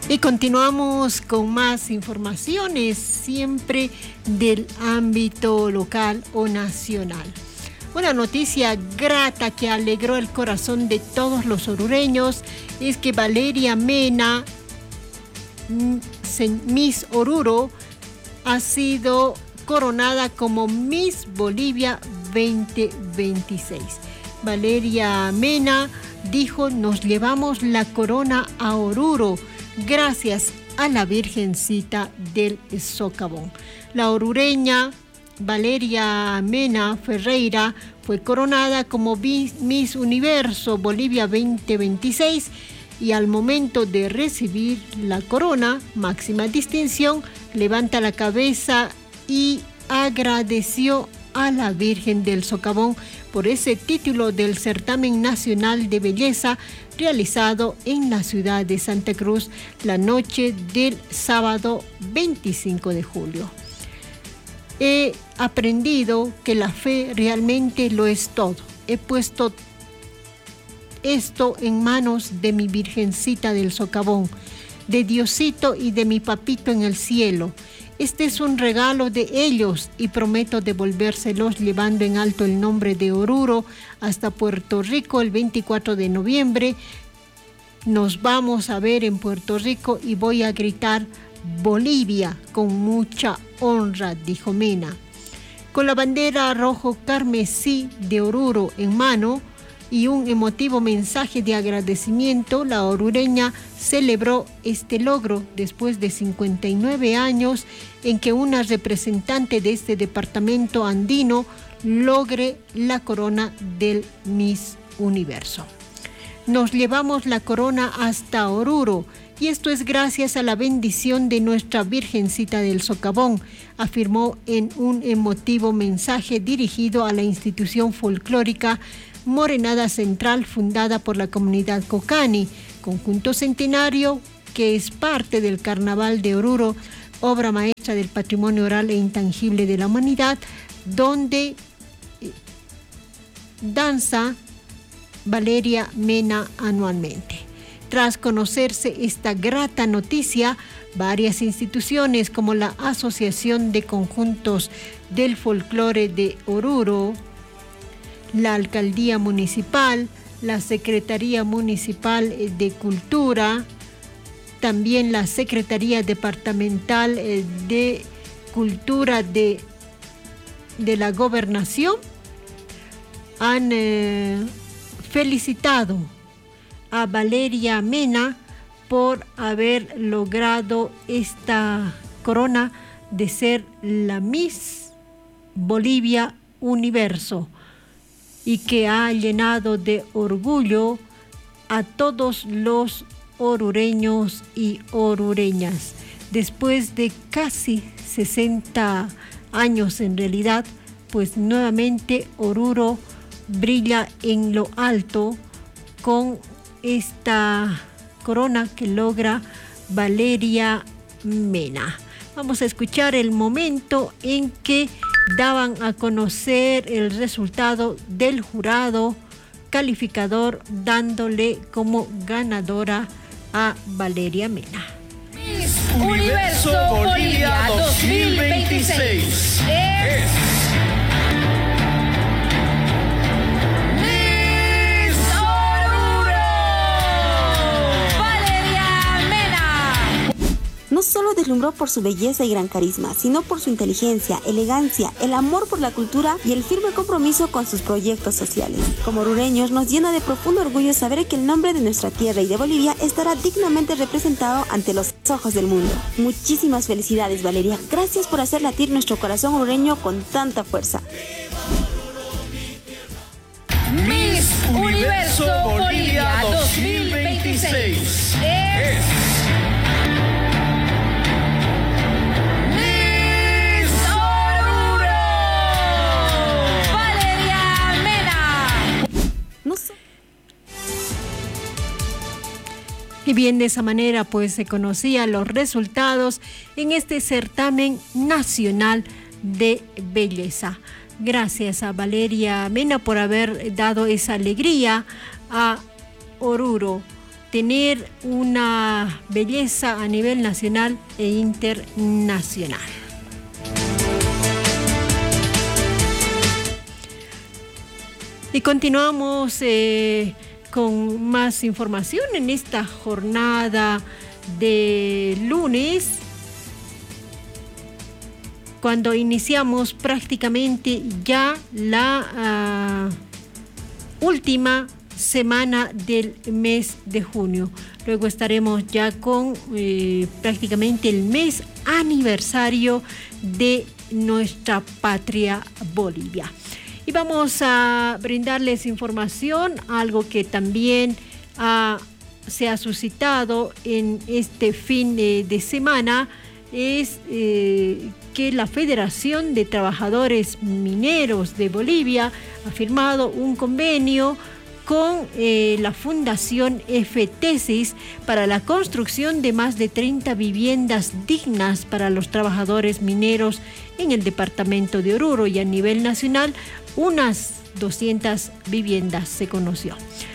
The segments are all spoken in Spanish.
Y continuamos con más informaciones, siempre del ámbito local o nacional. Una noticia grata que alegró el corazón de todos los orureños es que Valeria Mena, Miss Oruro, ha sido coronada como Miss Bolivia 2026. Valeria Mena dijo: nos llevamos la corona a Oruro gracias a la Virgencita del Socavón. La orureña Valeria Mena Ferreira fue coronada como Miss Universo Bolivia 2026 y al momento de recibir la corona, máxima distinción, levanta la cabeza y agradeció a la Virgen del Socavón por ese título del certamen nacional de belleza realizado en la ciudad de Santa Cruz la noche del sábado 25 de julio. He aprendido que la fe realmente lo es todo. He puesto esto en manos de mi Virgencita del Socavón, de Diosito y de mi papito en el cielo. Este es un regalo de ellos y prometo devolvérselos llevando en alto el nombre de Oruro hasta Puerto Rico el 24 de noviembre. Nos vamos a ver en Puerto Rico y voy a gritar Bolivia con mucha honra, dijo Mena. Con la bandera rojo carmesí de Oruro en mano y un emotivo mensaje de agradecimiento, la orureña celebró este logro después de 59 años en que una representante de este departamento andino logre la corona del Miss Universo. Nos llevamos la corona hasta Oruro y esto es gracias a la bendición de nuestra Virgencita del Socavón, afirmó en un emotivo mensaje dirigido a la institución folclórica Morenada Central, fundada por la comunidad Cocani, conjunto centenario que es parte del Carnaval de Oruro, obra maestra del patrimonio oral e intangible de la humanidad, donde danza Valeria Mena anualmente. Tras conocerse esta grata noticia, varias instituciones como la Asociación de Conjuntos del Folclore de Oruro, la Alcaldía Municipal, la Secretaría Municipal de Cultura, también la Secretaría Departamental de Cultura de la Gobernación, han felicitado a Valeria Mena por haber logrado esta corona de ser la Miss Bolivia Universo y que ha llenado de orgullo a todos los orureños y orureñas. Después de casi 60 años en realidad, pues nuevamente Oruro brilla en lo alto con esta corona que logra Valeria Mena. Vamos a escuchar el momento en que daban a conocer el resultado del jurado calificador, dándole como ganadora a Valeria Mena. Miss Universo Bolivia 2026 es Miss Oruro, Valeria Mena. No solo deslumbró por su belleza y gran carisma, sino por su inteligencia, elegancia, el amor por la cultura y el firme compromiso con sus proyectos sociales. Como orureños, nos llena de profundo orgullo saber que el nombre de nuestra tierra y de Bolivia estará dignamente representado ante los ojos del mundo. Muchísimas felicidades, Valeria. Gracias por hacer latir nuestro corazón orureño con tanta fuerza. Miss Universo Bolivia 2026 es Miss Oruro, Valeria Mena. Y bien, de esa manera pues se conocían los resultados en este certamen nacional de belleza. Gracias a Valeria Mena por haber dado esa alegría a Oruro. tener una belleza a nivel nacional e internacional. Y continuamos con más información en esta jornada de lunes, cuando iniciamos prácticamente ya la última semana del mes de junio. Luego estaremos ya con prácticamente el mes aniversario de nuestra patria Bolivia. Y vamos a brindarles información, algo que también se ha suscitado en este fin de semana, es que la Federación de Trabajadores Mineros de Bolivia ha firmado un convenio con la Fundación FTESIS para la construcción de más de 30 viviendas dignas para los trabajadores mineros en el departamento de Oruro, y a nivel nacional unas 200 viviendas se conoció.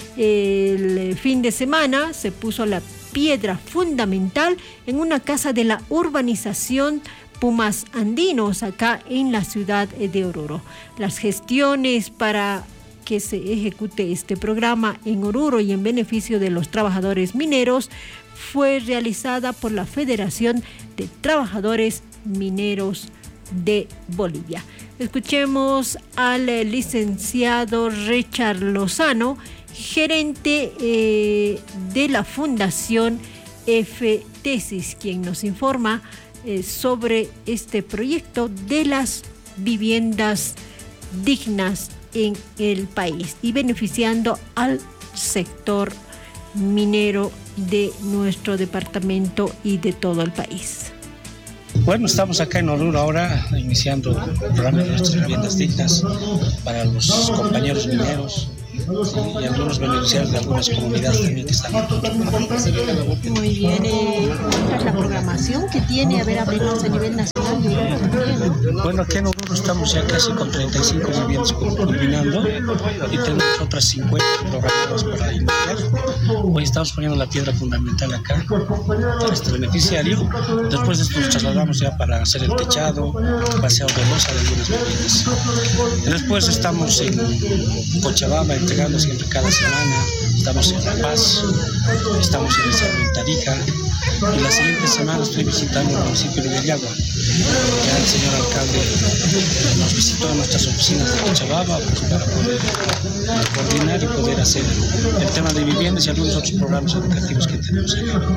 El fin de semana se puso la piedra fundamental en una casa de la urbanización Pumas Andinos, acá en la ciudad de Oruro. Las gestiones para que se ejecute este programa en Oruro y en beneficio de los trabajadores mineros fue realizada por la Federación de Trabajadores Mineros de Bolivia. Escuchemos al licenciado Richard Lozano, gerente de la Fundación FTESIS, quien nos informa sobre este proyecto de las viviendas dignas en el país y beneficiando al sector minero de nuestro departamento y de todo el país. Bueno, estamos acá en Oruro ahora iniciando el programa de nuestras viviendas dignas para los compañeros mineros y algunos beneficiarios de algunas comunidades también que están aquí. Muy bien, ¿cuál es la programación que tiene? Hablemos a nivel nacional de Oruro. Bueno, aquí en Oruro estamos ya casi con 35 viviendas culminando y tenemos otras 50 programadas para iniciar. Hoy estamos poniendo la piedra fundamental acá para este beneficiario. Después de esto nos trasladamos ya para hacer el techado, paseo de losa de algunas viviendas. Después estamos en Cochabamba entregando siempre cada semana. Estamos en La Paz, estamos en Tarija, y la siguiente semana estoy visitando el municipio de Villagua. Ya el señor alcalde nos visitó en nuestras oficinas de Cochabamba para poder coordinar y poder hacer el tema de viviendas y algunos otros programas educativos que tenemos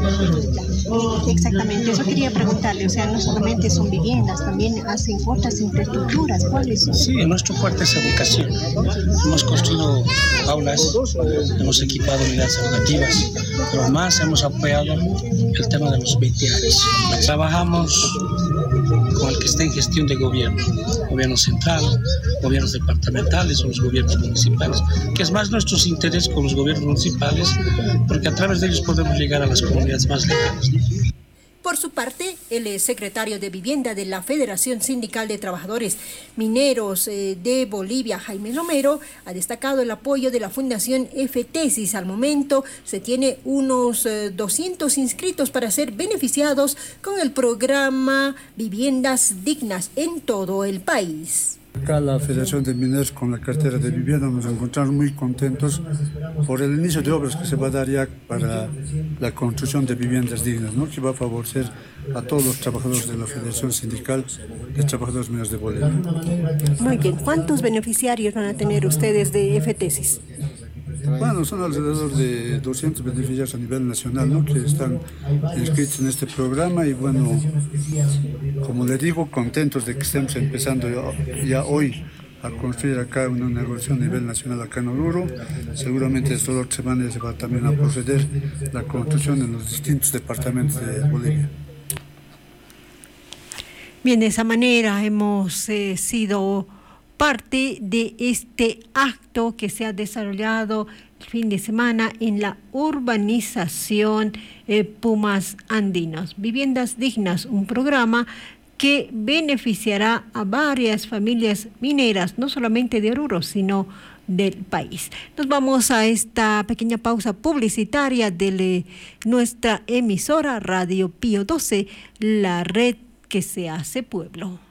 aquí. Exactamente, eso quería preguntarle, o sea, no solamente son viviendas, también hacen otras infraestructuras, ¿cuáles son? Sí, nuestro fuerte es educación. Hemos construido aulas, hemos equipado unidades educativas, pero más hemos apoyado el tema de los VTAs. Trabajamos con el que está en gestión de gobierno central, gobiernos departamentales o los gobiernos municipales, que es más nuestros intereses con los gobiernos municipales, porque a través de ellos podemos llegar a las comunidades más lejanas. Por su parte, el secretario de Vivienda de la Federación Sindical de Trabajadores Mineros de Bolivia, Jaime Romero, ha destacado el apoyo de la Fundación FTESIS. Al momento se tiene unos 200 inscritos para ser beneficiados con el programa Viviendas Dignas en todo el país. Acá la Federación de Mineros con la cartera de vivienda nos encontramos muy contentos por el inicio de obras que se va a dar ya para la construcción de viviendas dignas, ¿no? Que va a favorecer a todos los trabajadores de la Federación Sindical de Trabajadores Mineros de Bolivia. Muy bien, ¿cuántos beneficiarios van a tener ustedes de FTESIS? Bueno, son alrededor de 200 beneficiarios a nivel nacional, ¿no? Que están inscritos en este programa y bueno, como le digo, contentos de que estemos empezando ya hoy a construir acá una negociación a nivel nacional acá en Oruro. Seguramente esta otra semana se va también a proceder la construcción en los distintos departamentos de Bolivia. Bien, de esa manera hemos sido parte de este acto que se ha desarrollado el fin de semana en la urbanización Pumas Andinos. Viviendas Dignas, un programa que beneficiará a varias familias mineras, no solamente de Oruro, sino del país. Nos vamos a esta pequeña pausa publicitaria de nuestra emisora Radio Pío 12, la red que se hace pueblo.